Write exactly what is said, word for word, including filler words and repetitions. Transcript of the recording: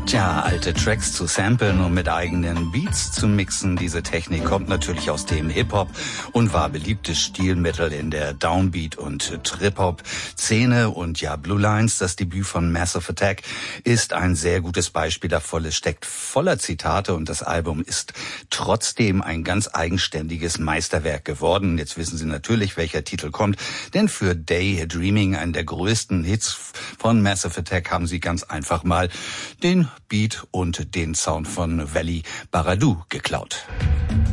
Tja, alte Tracks zu samplen und mit eigenen Beats zu mixen, diese Technik kommt natürlich aus dem Hip-Hop und war beliebtes Stilmittel in der Downbeat- und Trip-Hop-Szene. Und ja, Blue Lines, das Debüt von Massive Attack, ist ein sehr gutes Beispiel davon. Es steckt voller Zitate und das Album ist trotzdem ein ganz eigenständiges Meisterwerk geworden. Jetzt wissen Sie natürlich, welcher Titel kommt, denn für Daydreaming, einen der größten Hits von Massive Attack, haben Sie ganz einfach mal den Beat und den Sound von Valley Baradou geklaut.